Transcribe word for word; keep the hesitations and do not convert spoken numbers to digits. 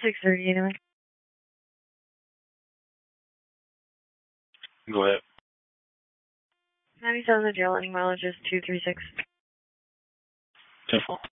six thirty anyway. Go ahead. ninety-seven, the jail ending mileage is two three six. ten four.